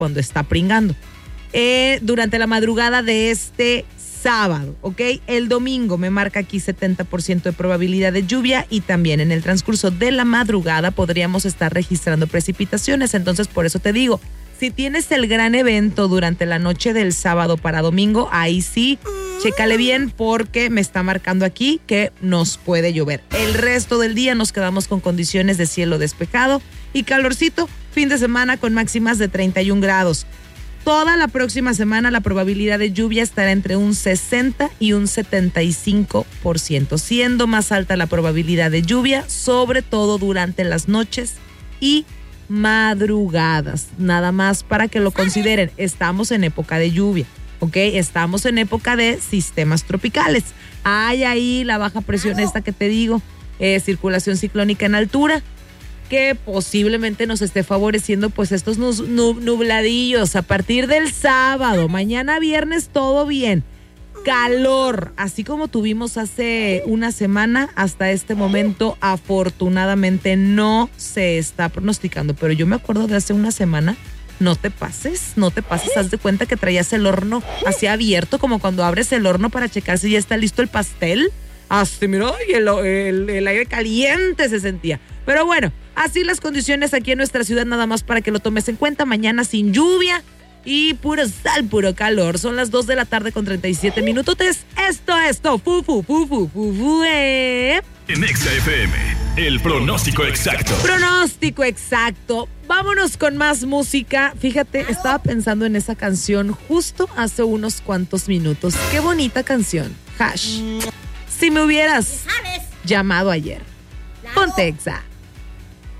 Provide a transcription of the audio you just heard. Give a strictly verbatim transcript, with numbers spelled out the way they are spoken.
cuando está pringando. Eh, durante la madrugada de este sábado, ¿ok? El domingo me marca aquí setenta por ciento de probabilidad de lluvia y también en el transcurso de la madrugada podríamos estar registrando precipitaciones. Entonces, por eso te digo, si tienes el gran evento durante la noche del sábado para domingo, ahí sí, chécale bien porque me está marcando aquí que nos puede llover. El resto del día nos quedamos con condiciones de cielo despejado y calorcito, fin de semana con máximas de treinta y un grados. Toda la próxima semana la probabilidad de lluvia estará entre un sesenta y un setenta y cinco por ciento, siendo más alta la probabilidad de lluvia, sobre todo durante las noches y madrugadas. Nada más para que lo consideren, estamos en época de lluvia, ¿ok? Estamos en época de sistemas tropicales. Hay ahí la baja presión esta que te digo, eh, circulación ciclónica en altura, que posiblemente nos esté favoreciendo pues estos nubladillos a partir del sábado. Mañana viernes todo bien. Calor, así como tuvimos hace una semana, hasta este momento afortunadamente no se está pronosticando, pero yo me acuerdo de hace una semana. No te pases, no te pases, haz de cuenta que traías el horno así abierto, como cuando abres el horno para checar si ya está listo el pastel. Así, mira, y el, el, el aire caliente se sentía. Pero bueno, así las condiciones aquí en nuestra ciudad, nada más para que lo tomes en cuenta. Mañana sin lluvia y puro sal, puro calor. Son las dos de la tarde con treinta y siete minutos. Esto, esto, fu, fu, fu, fu, fu, fu, eh. En Exa F M, el pronóstico exacto. Pronóstico exacto. Vámonos con más música. Fíjate, estaba pensando en esa canción justo hace unos cuantos minutos. Qué bonita canción. Hash. Si me hubieras llamado ayer. Ponte Exa.